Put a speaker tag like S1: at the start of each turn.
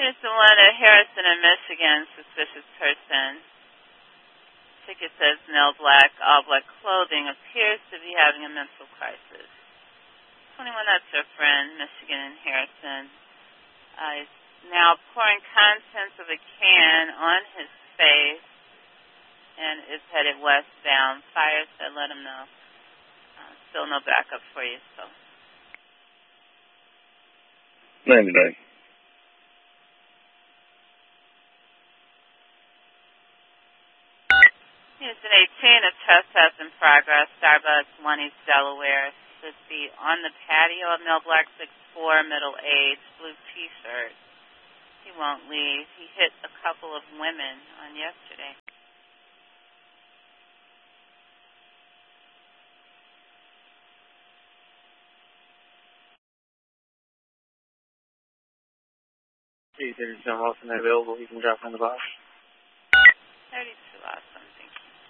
S1: Here's the one at Harrison in Michigan, suspicious person. Ticket says male black, all black clothing, appears to be having a mental crisis. 21, that's your friend, Michigan and Harrison. He's now pouring contents of a can on his face and is headed westbound. Fire said let him know. Still no backup for you, so.
S2: 99.
S1: Here's an 18, a trespass in progress. Starbucks, 1 East Delaware. Should be on the patio of male black 6'4", middle age, blue t-shirt. He won't leave. He hit a couple of women on yesterday.
S3: Hey, there's John Wilson available. You can drop on the box.
S1: 32, awesome. Thank you.